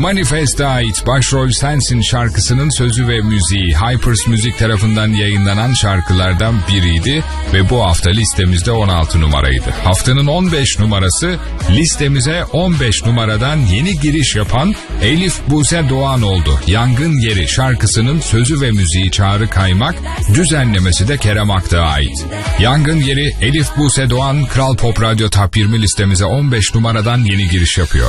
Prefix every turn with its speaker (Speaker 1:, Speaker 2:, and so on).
Speaker 1: Manifest'e ait Başrol Sensin şarkısının sözü ve müziği Hypers Müzik tarafından yayınlanan şarkılardan biriydi ve bu hafta listemizde 16 numaraydı. Haftanın 15 numarası listemize 15 numaradan yeni giriş yapan Elif Buse Doğan oldu. Yangın Yeri şarkısının sözü ve müziği Çağrı Kaymak, düzenlemesi de Kerem Ak'ta ait. Yangın Yeri Elif Buse Doğan Kral Pop Radyo Top 20 listemize 15 numaradan yeni giriş yapıyor.